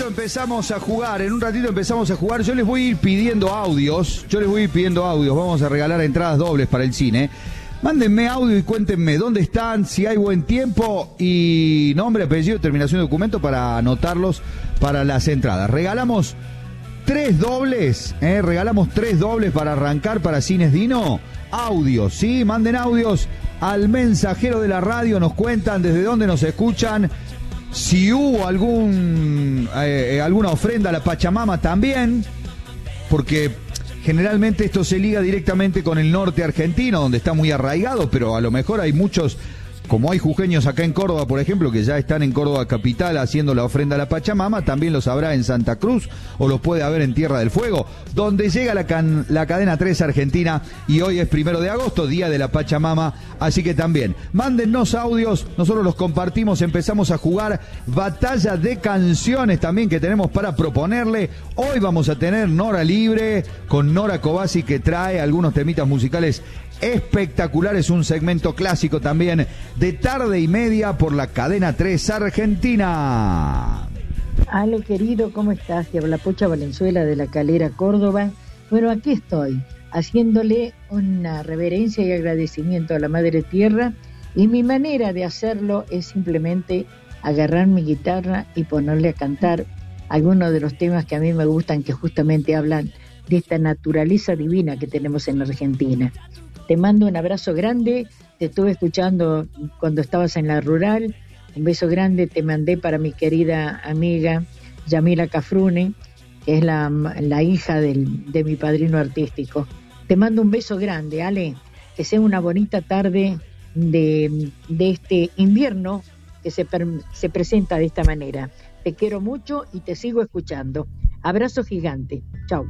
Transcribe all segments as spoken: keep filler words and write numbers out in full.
ratito empezamos a jugar, en un ratito empezamos a jugar. Yo les voy a ir pidiendo audios, yo les voy a ir pidiendo audios. Vamos a regalar entradas dobles para el cine. Mándenme audio y cuéntenme dónde están, si hay buen tiempo y nombre, apellido, terminación de documento para anotarlos para las entradas. Regalamos tres dobles, ¿eh? Regalamos tres dobles para arrancar para Cines Dino. Audios, ¿sí? Manden audios al mensajero de la radio, nos cuentan desde dónde nos escuchan, si hubo algún eh, alguna ofrenda a la Pachamama también, porque generalmente esto se liga directamente con el norte argentino, donde está muy arraigado, pero a lo mejor hay muchos, como hay jujeños acá en Córdoba, por ejemplo, que ya están en Córdoba capital haciendo la ofrenda a la Pachamama, también los habrá en Santa Cruz o los puede haber en Tierra del Fuego, donde llega la, can, la cadena tres Argentina, y hoy es primero de agosto, día de la Pachamama, así que también mándennos audios, nosotros los compartimos, empezamos a jugar batalla de canciones también que tenemos para proponerle. Hoy vamos a tener Nora Libre con Nora Cobasi, que trae algunos temitas musicales espectaculares, un segmento clásico también de tarde y media por la cadena tres Argentina. Ale, querido, ¿cómo estás? Te habla Pocha Valenzuela de La Calera, Córdoba. Bueno, aquí estoy, haciéndole una reverencia y agradecimiento a la Madre Tierra, y mi manera de hacerlo es simplemente agarrar mi guitarra y ponerle a cantar algunos de los temas que a mí me gustan, que justamente hablan de esta naturaleza divina que tenemos en Argentina. Te mando un abrazo grande, te estuve escuchando cuando estabas en la rural, un beso grande te mandé para mi querida amiga Yamila Cafrune, que es la, la hija del, de mi padrino artístico. Te mando un beso grande, Ale, que sea una bonita tarde de, de este invierno que se, se presenta de esta manera. Te quiero mucho y te sigo escuchando. Abrazo gigante, chau.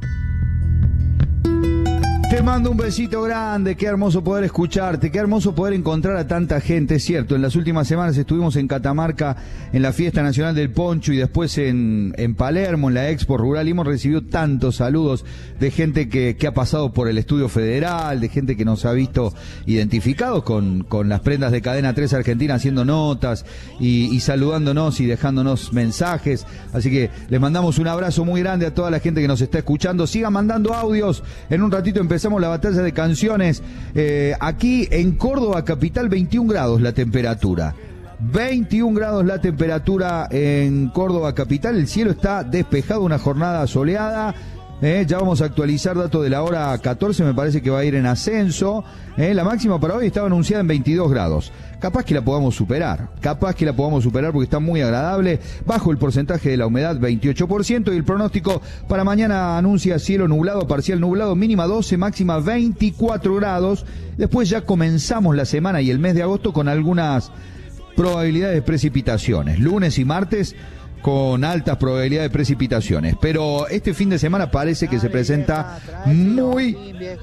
Te mando un besito grande, qué hermoso poder escucharte, qué hermoso poder encontrar a tanta gente, es cierto. En las últimas semanas estuvimos en Catamarca en la Fiesta Nacional del Poncho y después en, en Palermo, en la Expo Rural, y hemos recibido tantos saludos de gente que, que ha pasado por el Estudio Federal, de gente que nos ha visto identificados con, con las prendas de Cadena tres Argentina, haciendo notas y, y saludándonos y dejándonos mensajes. Así que les mandamos un abrazo muy grande a toda la gente que nos está escuchando. Sigan mandando audios, en un ratito empezamos la batalla de canciones. Eh, aquí en Córdoba capital, veintiún grados la temperatura. veintiún grados la temperatura en Córdoba capital. El cielo está despejado, una jornada soleada. Eh, ya vamos a actualizar datos de la hora catorce, me parece que va a ir en ascenso. Eh, la máxima para hoy estaba anunciada en veintidós grados. Capaz que la podamos superar, capaz que la podamos superar porque está muy agradable. Bajo el porcentaje de la humedad, veintiocho por ciento, y el pronóstico para mañana anuncia cielo nublado, parcial nublado, mínima doce, máxima veinticuatro grados. Después ya comenzamos la semana y el mes de agosto con algunas probabilidades de precipitaciones. Lunes y martes con altas probabilidades de precipitaciones, pero este fin de semana parece que se presenta muy,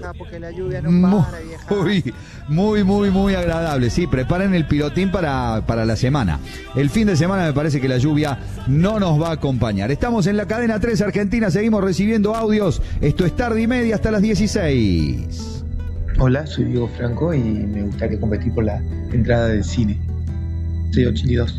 muy, muy, muy, muy agradable. Sí, preparen el pilotín para, para la semana. El fin de semana me parece que la lluvia no nos va a acompañar. Estamos en la cadena tres Argentina, seguimos recibiendo audios. Esto es tarde y media hasta las dieciséis. Hola, soy Diego Franco y me gustaría competir por la entrada del cine. Soy ochenta y dos.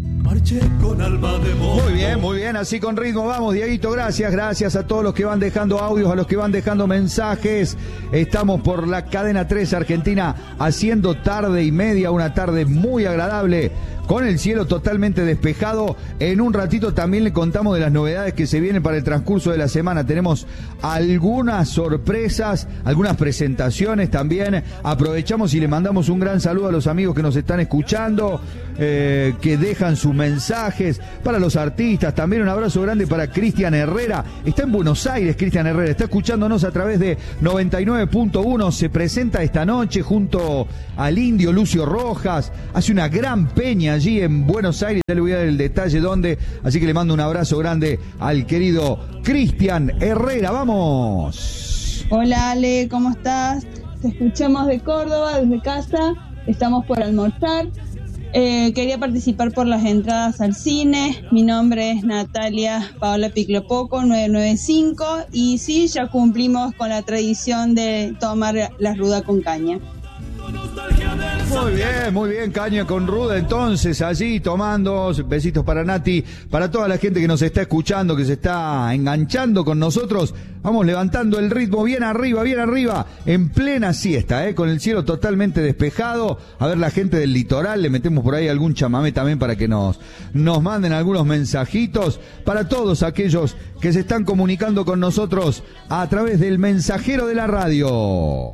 Muy bien, muy bien, así con ritmo vamos, Dieguito, gracias, gracias a todos los que van dejando audios, a los que van dejando mensajes. Estamos por la cadena tres Argentina haciendo tarde y media, una tarde muy agradable, con el cielo totalmente despejado. En un ratito también le contamos de las novedades que se vienen para el transcurso de la semana. Tenemos algunas sorpresas, algunas presentaciones también. Aprovechamos y le mandamos un gran saludo a los amigos que nos están escuchando, eh, que dejan sus mensajes, para los artistas. También un abrazo grande para Cristian Herrera. Está en Buenos Aires, Cristian Herrera. Está escuchándonos a través de noventa y nueve punto uno. Se presenta esta noche junto al indio Lucio Rojas. Hace una gran peña allí en Buenos Aires, ya le voy a dar el detalle dónde, así que le mando un abrazo grande al querido Cristian Herrera. ¡Vamos! Hola Ale, ¿cómo estás? Te escuchamos de Córdoba, desde casa, estamos por almorzar. Eh, quería participar por las entradas al cine. Mi nombre es Natalia Paola Piclopoco, nueve nueve cinco, y sí, ya cumplimos con la tradición de tomar la ruda con caña. Nostalgia del Muy bien, muy bien, caña con ruda, entonces allí tomando, besitos para Nati, para toda la gente que nos está escuchando, que se está enganchando con nosotros, vamos levantando el ritmo bien arriba, bien arriba, en plena siesta, eh, con el cielo totalmente despejado, a ver la gente del litoral, le metemos por ahí algún chamamé también para que nos, nos manden algunos mensajitos, para todos aquellos que se están comunicando con nosotros a través del mensajero de la radio.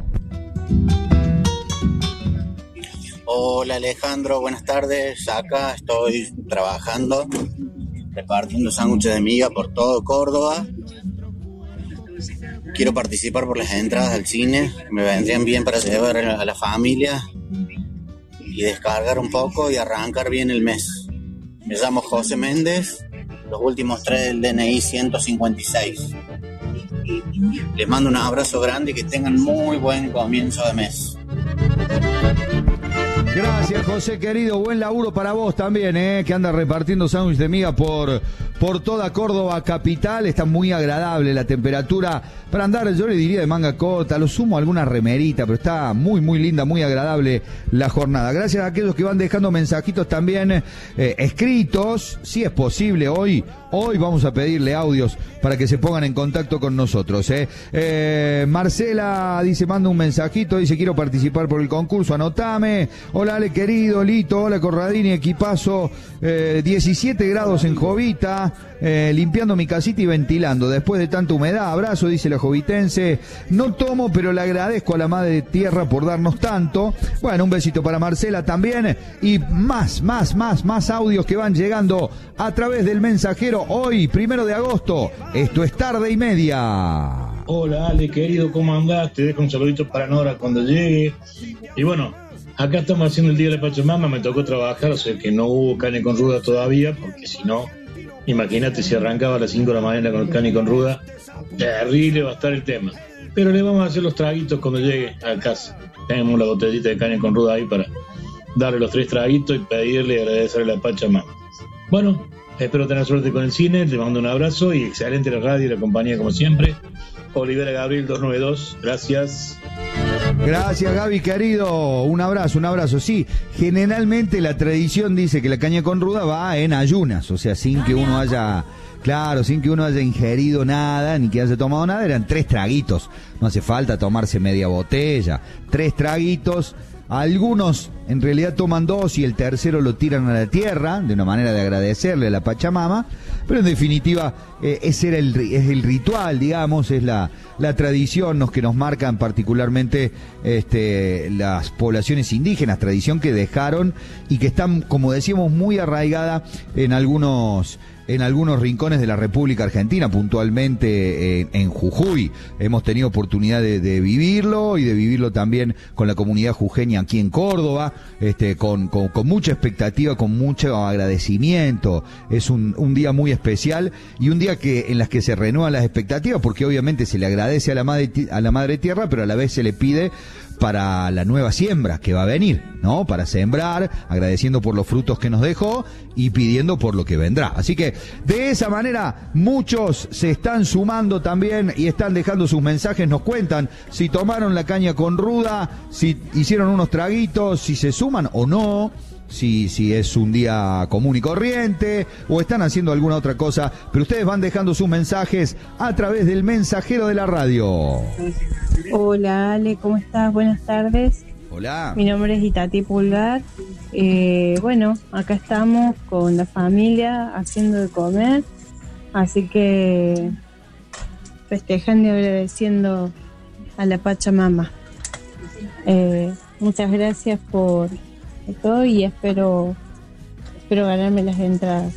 Hola Alejandro, buenas tardes. Acá estoy trabajando, repartiendo sándwiches de miga por todo Córdoba. Quiero participar por las entradas al cine, me vendrían bien para llevar a la familia y descargar un poco y arrancar bien el mes. Me llamo José Méndez, los últimos tres del D N I ciento cincuenta y seis. Les mando un abrazo grande y que tengan muy buen comienzo de mes. Gracias, José querido, buen laburo para vos también, eh, que anda repartiendo sándwich de miga por, por toda Córdoba capital. Está muy agradable la temperatura para andar, yo le diría de manga corta, lo sumo alguna remerita, pero está muy muy linda, muy agradable la jornada. Gracias a aquellos que van dejando mensajitos también eh, escritos, si es posible hoy, hoy vamos a pedirle audios para que se pongan en contacto con nosotros. Eh. Eh, Marcela dice, manda un mensajito, dice quiero participar por el concurso, anotame. Hola Ale querido, Lito, hola Corradini, equipazo, eh, diecisiete grados en Jovita, eh, limpiando mi casita y ventilando, después de tanta humedad, abrazo, dice la jovitense, no tomo pero le agradezco a la madre tierra por darnos tanto. Bueno, un besito para Marcela también, y más, más, más, más audios que van llegando a través del mensajero hoy, primero de agosto, esto es tarde y media. Hola Ale querido, ¿cómo andás? Te dejo un saludito para Nora cuando llegue, y bueno, acá estamos haciendo el día de la Pachamama, me tocó trabajar, o sea que no hubo carne con ruda todavía, porque si no, imagínate si arrancaba a las cinco de la mañana con carne con ruda, terrible va a estar el tema. Pero le vamos a hacer los traguitos cuando llegue a casa. Tenemos la botellita de carne con ruda ahí para darle los tres traguitos y pedirle y agradecerle a la Pachamama. Bueno, espero tener suerte con el cine, te mando un abrazo y excelente la radio y la compañía como siempre. Olivera Gabriel dos noventa y dos, gracias. Gracias Gaby querido, un abrazo, un abrazo. Sí, generalmente la tradición dice que la caña con ruda va en ayunas, o sea, sin que uno haya, claro, sin que uno haya ingerido nada, ni que haya tomado nada, eran tres traguitos, no hace falta tomarse media botella, tres traguitos. Algunos en realidad toman dos y el tercero lo tiran a la tierra, de una manera de agradecerle a la Pachamama, pero en definitiva eh, ese era el, es el ritual, digamos, es la, la tradición nos, que nos marcan particularmente este, las poblaciones indígenas, tradición que dejaron y que están, como decíamos, muy arraigada en algunos... en algunos rincones de la República Argentina, puntualmente en, en Jujuy. Hemos tenido oportunidad de, de vivirlo y de vivirlo también con la comunidad jujeña aquí en Córdoba, este, con, con, con mucha expectativa, con mucho agradecimiento. Es un, un día muy especial y un día que en las que se renuevan las expectativas, porque obviamente se le agradece a la madre, a la madre tierra, pero a la vez se le pide para la nueva siembra que va a venir, ¿no? Para sembrar, agradeciendo por los frutos que nos dejó y pidiendo por lo que vendrá. Así que de esa manera muchos se están sumando también y están dejando sus mensajes, nos cuentan si tomaron la caña con ruda, si hicieron unos traguitos, si se suman o no. Si, si es un día común y corriente o están haciendo alguna otra cosa, pero ustedes van dejando sus mensajes a través del mensajero de la radio. Hola Ale, ¿cómo estás? Buenas tardes. Hola. Mi nombre es Itati Pulgar. Eh, bueno, acá estamos con la familia haciendo de comer, así que festejando y agradeciendo a la Pachamama. Eh, muchas gracias por todo y espero espero ganarme las entradas.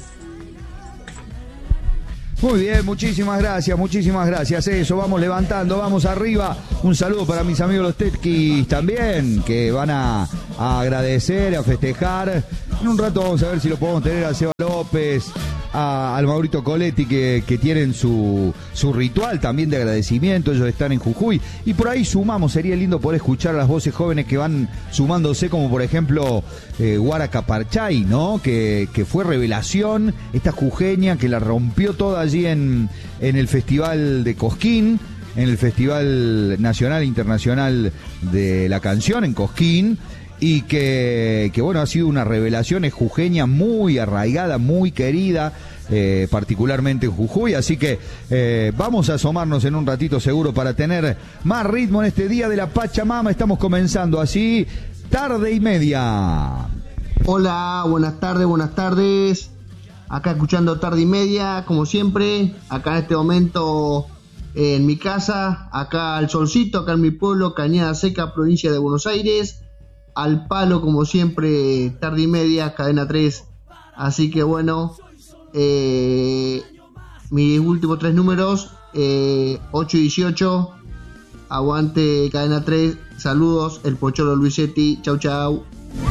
Muy bien, muchísimas gracias, muchísimas gracias. Eso, vamos levantando, vamos arriba. Un saludo para mis amigos los Tetkis también, que van a, a agradecer, a festejar. En un rato vamos a ver si lo podemos tener a Seba López, a, al Maurito Coletti, que, que tienen su, su ritual también de agradecimiento. Ellos están en Jujuy. Y por ahí sumamos, sería lindo poder escuchar a las voces jóvenes que van sumándose, como por ejemplo eh, Guara Caparchay, ¿no? Que, que fue revelación, esta jujeña que la rompió toda allí en, en el Festival de Cosquín, en el Festival Nacional e Internacional de la Canción en Cosquín. y que, que bueno, ha sido una revelación, es jujeña muy arraigada, muy querida, eh, particularmente en Jujuy, así que eh, vamos a asomarnos en un ratito seguro para tener más ritmo en este día de la Pachamama. Estamos comenzando así, tarde y media. Hola, buenas tardes, buenas tardes. Acá escuchando tarde y media, como siempre, acá en este momento eh, en mi casa, acá al solcito, acá en mi pueblo, Cañada Seca, provincia de Buenos Aires, al palo como siempre, tarde y media, cadena tres, así que bueno, eh, mis últimos tres números, eh, ocho y dieciocho, aguante cadena tres, saludos, el Pocholo Luisetti, chau chau.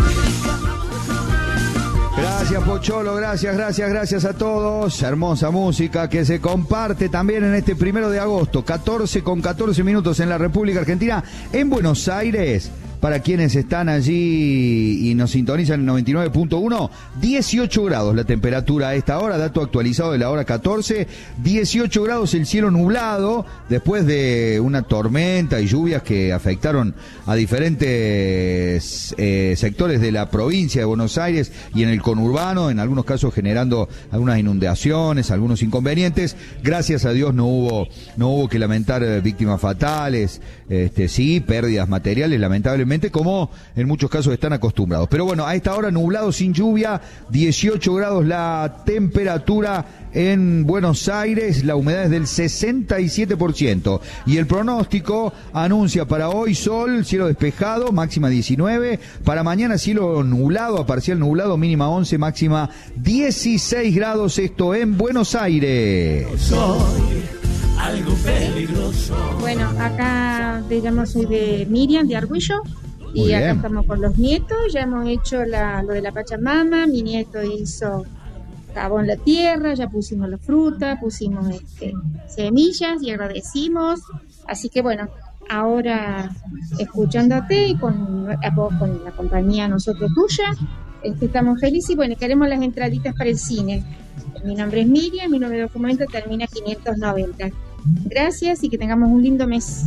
Gracias Pocholo, gracias, gracias, gracias a todos. Hermosa música que se comparte también en este primero de agosto, catorce con catorce minutos en la República Argentina, en Buenos Aires. Para quienes están allí y nos sintonizan en noventa y nueve punto uno, dieciocho grados la temperatura a esta hora, dato actualizado de la hora catorce, dieciocho grados, el cielo nublado, después de una tormenta y lluvias que afectaron a diferentes eh, sectores de la provincia de Buenos Aires y en el conurbano, en algunos casos generando algunas inundaciones, algunos inconvenientes. Gracias a Dios no hubo, no hubo que lamentar víctimas fatales, este, sí, pérdidas materiales, lamentablemente, como en muchos casos están acostumbrados. Pero bueno, a esta hora nublado, sin lluvia, dieciocho grados la temperatura en Buenos Aires, la humedad es del sesenta y siete por ciento. Y el pronóstico anuncia para hoy sol, cielo despejado, máxima diecinueve. Para mañana cielo nublado, a parcial nublado, mínima once, máxima dieciséis grados. Esto en Buenos Aires. Soy algo peligroso. Bueno, acá digamos soy de Miriam, de Arguello. Y Muy acá bien. estamos con los nietos, ya hemos hecho la, lo de la Pachamama, mi nieto hizo jabón la tierra, ya pusimos la fruta, pusimos este, semillas y agradecimos, así que bueno, ahora escuchándote y con, a vos, con la compañía nosotros tuya, este, estamos felices y bueno, queremos las entraditas para el cine. Mi nombre es Miriam, mi número de documento termina quinientos noventa. Gracias y que tengamos un lindo mes.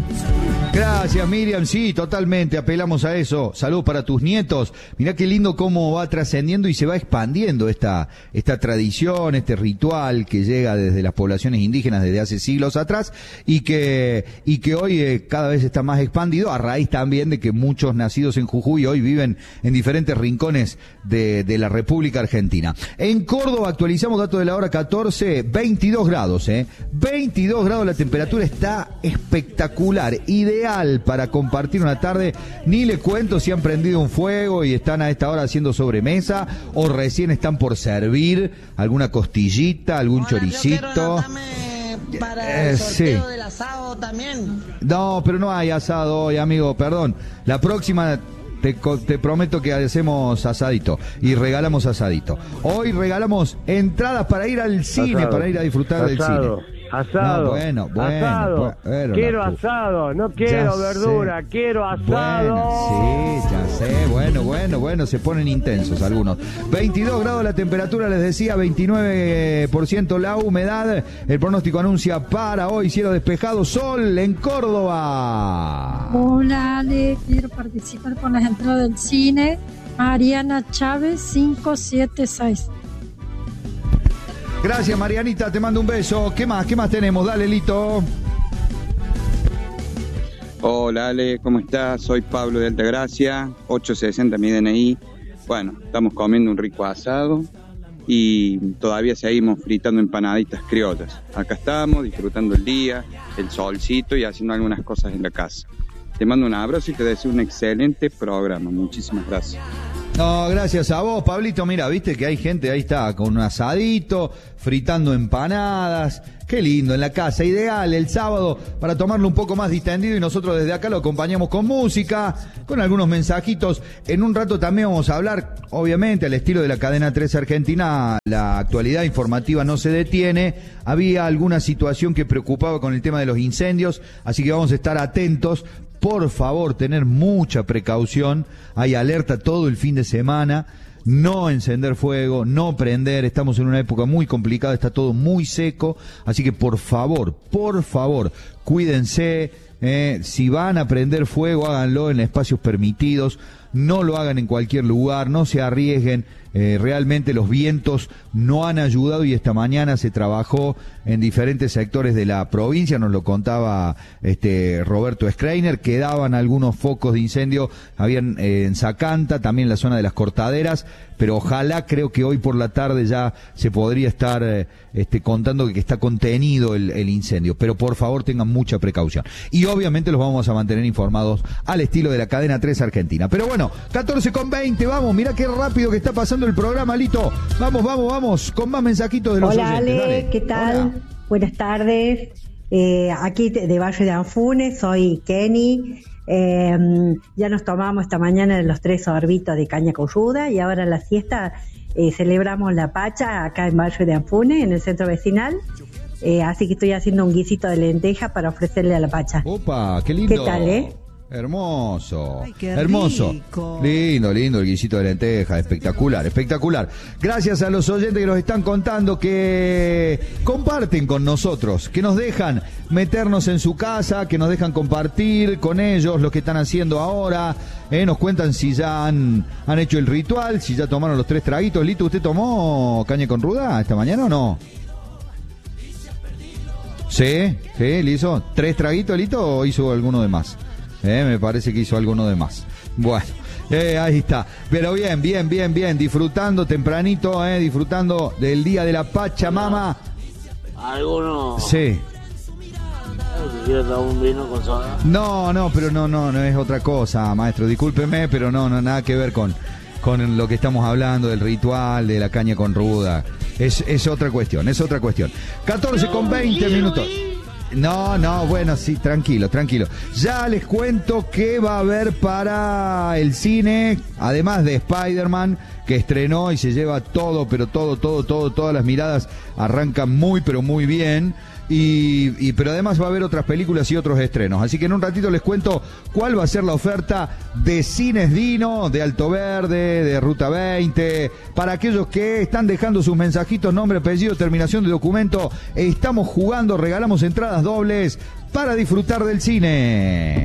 Gracias Miriam, sí, totalmente, apelamos a eso. Salud para tus nietos. Mirá qué lindo cómo va trascendiendo y se va expandiendo esta, esta tradición, este ritual que llega desde las poblaciones indígenas desde hace siglos atrás y que, y que hoy eh, cada vez está más expandido a raíz también de que muchos nacidos en Jujuy hoy viven en diferentes rincones de, de la República Argentina. En Córdoba actualizamos datos de la hora catorce, veintidós grados, eh. veintidós grados, la temperatura está espectacular, ideal para compartir una tarde. Ni le cuento si han prendido un fuego y están a esta hora haciendo sobremesa o recién están por servir alguna costillita, algún Hola, choricito. Para el eh, sorteo sí. del asado también. No, pero no hay asado hoy, amigo, perdón. La próxima te, te prometo que hacemos asadito y regalamos asadito. Hoy regalamos entradas para ir al cine, asado. para ir a disfrutar asado. del cine. Asado, no, bueno, bueno, asado. bueno, quiero la... asado, no quiero ya verdura, sé. quiero asado. Bueno, sí, ya sé, bueno, bueno, bueno, se ponen intensos algunos. veintidós grados la temperatura, les decía, veintinueve por ciento la humedad. El pronóstico anuncia para hoy cielo despejado, sol en Córdoba. Hola Ale, quiero participar con las entradas del cine. Mariana Chávez cinco siete seis. Gracias Marianita, te mando un beso. ¿Qué más? ¿Qué más tenemos? Dale, Lito. Hola Ale, ¿cómo estás? Soy Pablo de Altagracia, ochocientos sesenta mi D N I. Bueno, estamos comiendo un rico asado y todavía seguimos fritando empanaditas criollas. Acá estamos disfrutando el día, el solcito y haciendo algunas cosas en la casa. Te mando un abrazo y te deseo un excelente programa. Muchísimas gracias. No, gracias a vos, Pablito. Mira, viste que hay gente, ahí está, con un asadito, fritando empanadas. Qué lindo, en la casa, ideal el sábado para tomarlo un poco más distendido y nosotros desde acá lo acompañamos con música, con algunos mensajitos. En un rato también vamos a hablar, obviamente, al estilo de la cadena tres Argentina, la actualidad informativa no se detiene. Había alguna situación que preocupaba con el tema de los incendios, así que vamos a estar atentos. Por favor, tener mucha precaución. Hay alerta todo el fin de semana. No encender fuego, no prender. Estamos en una época muy complicada, está todo muy seco. Así que por favor, por favor, cuídense. Eh, si van a prender fuego, háganlo en espacios permitidos. no lo hagan en cualquier lugar, no se arriesguen. Eh, realmente los vientos no han ayudado y esta mañana se trabajó en diferentes sectores de la provincia, nos lo contaba este Roberto Schreiner, quedaban algunos focos de incendio, habían eh, en Zacanta, también en la zona de las Cortaderas, pero ojalá, creo que hoy por la tarde ya se podría estar eh, este, contando que está contenido el, el incendio, pero por favor tengan mucha precaución. Y obviamente los vamos a mantener informados al estilo de la cadena tres Argentina. Pero bueno, catorce con veinte, vamos, mirá qué rápido que está pasando el programa, Lito. Vamos, vamos, vamos, con más mensajitos de los Hola, oyentes. Ale, Dale. ¿qué tal? Hola. Buenas tardes. Eh, aquí de Valle de Anfunes, soy Kenny. Eh, ya nos tomamos esta mañana los tres sorbitos de caña con ruda y ahora en la siesta eh, celebramos la Pacha acá en Valle de Anfunes, en el centro vecinal. Eh, así que estoy haciendo un guisito de lenteja para ofrecerle a la Pacha. Opa, qué lindo. ¿Qué tal, eh? Hermoso, Ay, qué hermoso, rico. lindo, lindo el guisito de lenteja, espectacular, espectacular. Gracias a los oyentes que nos están contando, que comparten con nosotros, que nos dejan meternos en su casa, que nos dejan compartir con ellos lo que están haciendo ahora, eh, nos cuentan si ya han, han hecho el ritual, si ya tomaron los tres traguitos. Lito, ¿usted tomó caña con ruda esta mañana o no? Sí, sí, ¿le hizo tres traguitos, Lito, o hizo alguno de más? Eh, me parece que hizo alguno de más. Bueno, eh, ahí está. Pero bien, bien, bien, bien. Disfrutando tempranito, eh, disfrutando del día de la Pachamama. ¿Alguno? Sí. ¿Quiere tomar un vino con soda? No, no, pero no, no, no es otra cosa, maestro. Discúlpeme, pero no, no, nada que ver con, con lo que estamos hablando, del ritual, de la caña con ruda. Es, es otra cuestión, es otra cuestión. catorce con veinte minutos. No, no, bueno, sí, tranquilo, tranquilo. Ya les cuento que va a haber para el cine, además de Spider-Man, que estrenó y se lleva todo, pero todo, todo, todo, todas las miradas arrancan muy, pero muy bien. Y, y pero además va a haber otras películas y otros estrenos. Así que en un ratito les cuento cuál va a ser la oferta de Cines Dino, de Alto Verde, de Ruta veinte, para aquellos que están dejando sus mensajitos, nombre, apellido, terminación de documento. Estamos jugando, regalamos entradas dobles para disfrutar del cine.